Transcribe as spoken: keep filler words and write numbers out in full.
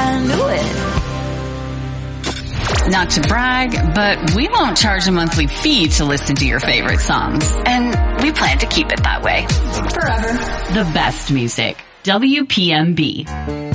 I knew it. Not to brag, but we won't charge a monthly fee to listen to your favorite songs. And we plan to keep it that way. Forever. The best music. W P M B.